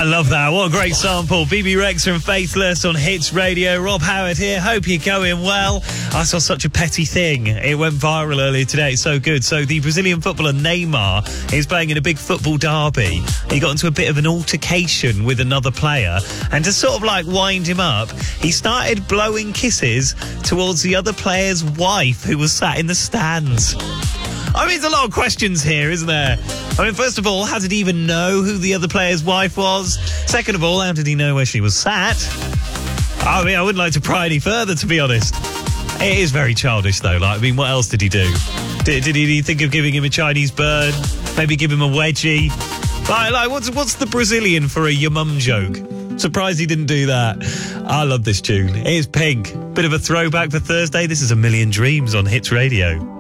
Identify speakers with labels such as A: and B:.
A: I love that. What a great sample. BB Rexa and Faithless on Hits Radio. Rob Howard here. Hope you're going well. I saw such a petty thing. It went viral earlier today. It's so good. So the Brazilian footballer Neymar is playing in a big football derby. He got into a bit of an altercation with another player, and to sort of like wind him up, he started blowing kisses towards the other player's wife who was sat in the stands. I mean, there's a lot of questions here, isn't there? I mean, first of all, how did he even know who the other player's wife was? Second of all, how did he know where she was sat? I mean, I wouldn't like to pry any further, to be honest. It is very childish, though. Like, I mean, what else did he do? Did he think of giving him a Chinese bird? Maybe give him a wedgie? Like, what's the Brazilian for a your mum joke? Surprised he didn't do that. I love this tune. It is Pink. Bit of a throwback for Thursday. This is A Million Dreams on Hits Radio.